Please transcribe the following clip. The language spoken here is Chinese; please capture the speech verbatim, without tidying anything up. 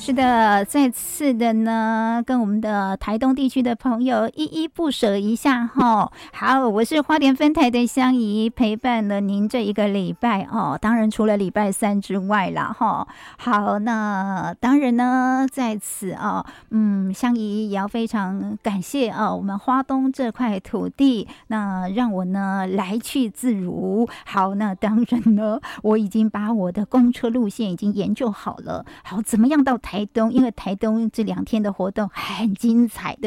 是的，再次的呢，跟我们的台东地区的朋友依依不舍一下哈。好，我是花莲分台的香怡，陪伴了您这一个礼拜哦。当然除了礼拜三之外啦哈。好，那当然呢，在此啊，嗯，香怡也要非常感谢啊，我们花东这块土地，那让我呢来去自如。好，那当然呢，我已经把我的公车路线已经研究好了。好，怎么样到台东？因为台东这两天的活动很精彩的。